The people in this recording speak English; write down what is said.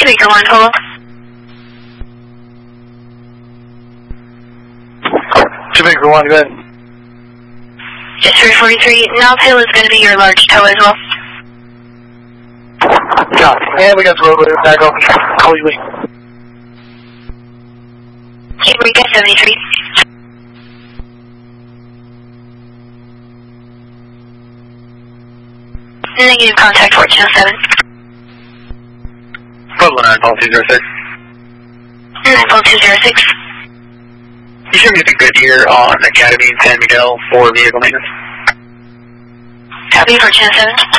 Jamaica 1, hello. Jamaica 1, go ahead. Just 343, Knob Hill is going to be your large tow as well. Got it. And we got the roadway back open. Call you in. Jamaica 73. Negative contact 1407. Pueblo 9.206. 9.206. You should get the Goodyear on Academy in San Miguel for vehicle maintenance. Copy 1407.